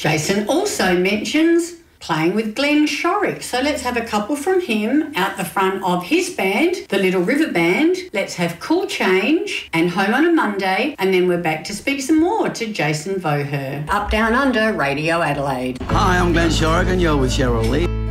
Jason also mentions playing with Glenn Shorrock. So let's have a couple from him out the front of his band, the Little River Band. Let's have Cool Change and Home on a Monday, and then we're back to speak some more to Jason Voher. Up Down Under, Radio Adelaide. Hi, I'm Glenn Shorrock and you're with Cheryl Lee.